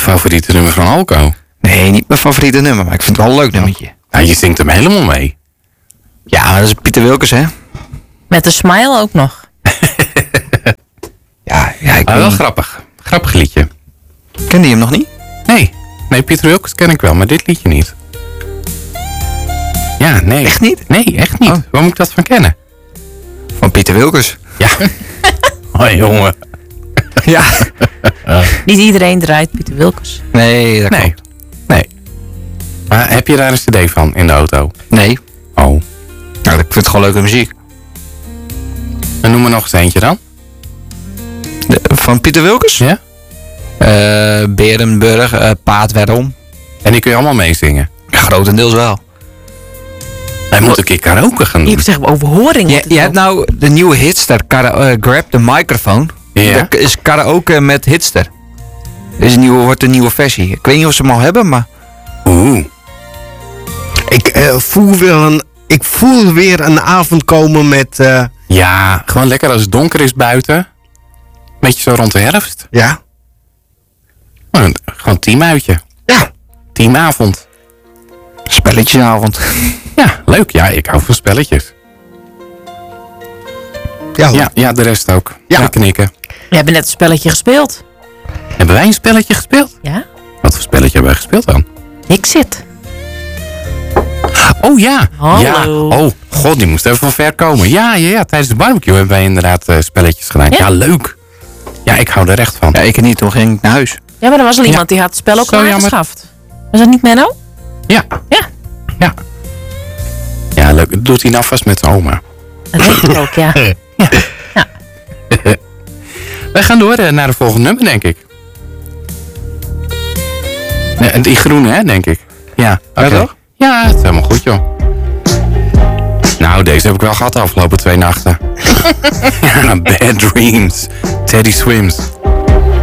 favoriete nummer van Alco? Nee, niet mijn favoriete nummer, maar ik vind het wel een leuk nummertje. Nou, je zingt hem helemaal mee. Ja, dat is Pieter Wilkens, hè? Met een smile ook nog. Ja, ik Maar wel grappig. Grappig liedje. kende je hem nog niet? Nee, Pieter Wilkens ken ik wel, maar dit liedje niet. Ja, nee. Echt niet? Nee, echt niet. Oh. Waar moet ik dat van kennen? Van Pieter Wilkens. Ja. Oh, jongen. Ja. Niet iedereen draait Pieter Wilkens. Nee, dat Nee. klopt. Nee. Maar heb je daar een cd van in de auto? Nee. Oh. Nou, ik vind het gewoon leuke muziek. En noem er nog eens eentje dan. Van Pieter Wilkens? Ja? Berenburg, Paard Werom. En die kun je allemaal meezingen. Ja, grotendeels wel. Wij moeten een keer karaoke gaan doen. Je hebt overhoring. Je hebt nou de nieuwe Hitster, Grab the Microphone. Ja. Dat is karaoke met Hitster. Wordt een nieuwe versie. Ik weet niet of ze hem al hebben, maar... Oeh. Ik voel weer een avond komen met... Ja, gewoon lekker als het donker is buiten. Beetje zo rond de herfst. ja. Gewoon teamuitje. Ja. Teamavond. Spelletjesavond. Ja, leuk. Ja, ik hou van spelletjes. Ja, de rest ook. Ja. Ja, knikken. We hebben net een spelletje gespeeld. Hebben wij een spelletje gespeeld? Ja? Wat voor spelletje hebben wij gespeeld dan? Ik zit. Oh ja. Hallo. Ja. Oh, god, die moest even van ver komen. Ja. Tijdens de barbecue hebben wij inderdaad spelletjes gedaan. Ja? Ja, leuk. Ja, ik hou er echt van. Ja, ik niet. Toen ging ik naar huis. Ja, maar er was al iemand die had het spel ook Zo al jammer. aangeschaft. Was dat niet Menno? Ja. Ja. Ja. Ja, leuk. Dat doet hij nou vast met zijn oma. Dat denk ik ook, ja. Wij gaan door naar de volgende nummer, denk ik. Nee, die groene, hè, denk ik. Ja, oké. toch? Ja, het is helemaal goed, joh. Nou, deze heb ik wel gehad de afgelopen 2 nachten. Ja, Bad Dreams. Teddy Swims.